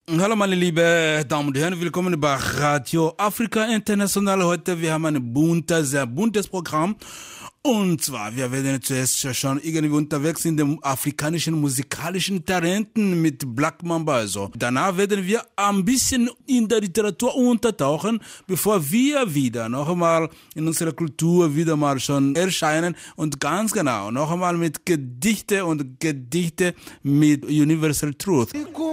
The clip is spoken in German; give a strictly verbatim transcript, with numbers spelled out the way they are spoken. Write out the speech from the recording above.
Hallo meine liebe Damen und Herren, willkommen bei Radio Afrika International. Heute wir haben ein buntes, sehr buntes Programm. Und zwar, wir werden zuerst schon irgendwie unterwegs in den afrikanischen musikalischen Talenten mit Black Mamba. Also. Danach werden wir ein bisschen in der Literatur untertauchen, bevor wir wieder noch einmal in unserer Kultur wieder mal schon erscheinen. Und ganz genau, noch einmal mit Gedichte und Gedichte mit Universal Truth.